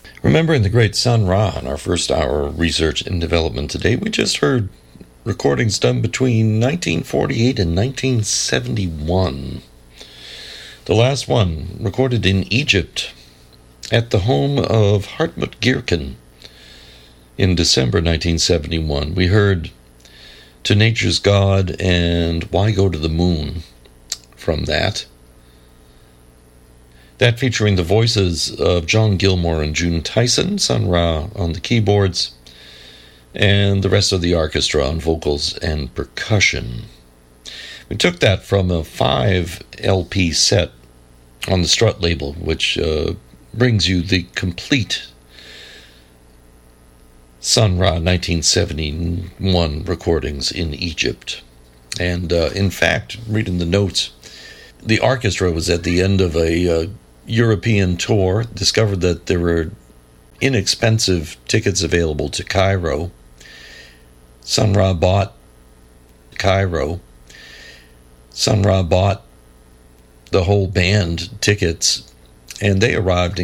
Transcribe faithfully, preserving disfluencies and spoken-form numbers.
Remembering the great Sun Ra in our first hour of research and development today, we just heard recordings done between nineteen forty-eight and nineteen seventy-one. The last one recorded in Egypt at the home of Hartmut Gierken in December nineteen seventy-one. We heard To Nature's God and Why Go to the Moon from that. That featuring the voices of John Gilmore and June Tyson, Sun Ra on the keyboards, and the rest of the orchestra on vocals and percussion. We took that from a five L P set on the Strut label, which uh, brings you the complete Sun Ra nineteen seventy-one recordings in Egypt. And uh, in fact, reading the notes, the orchestra was at the end of a uh, European tour, discovered that there were inexpensive tickets available to Cairo. Sun Ra bought Cairo. Sun Ra bought the whole band tickets, and they arrived in